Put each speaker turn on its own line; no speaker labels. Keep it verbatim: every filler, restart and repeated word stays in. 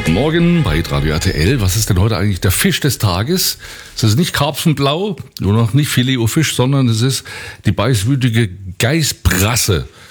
Guten Morgen bei Radio R T L. Was ist denn heute eigentlich der Fisch des Tages? Es ist nicht Karpfenblau, nur noch nicht Filet-O-Fisch, sondern es ist die beißwütige Geißbrasse.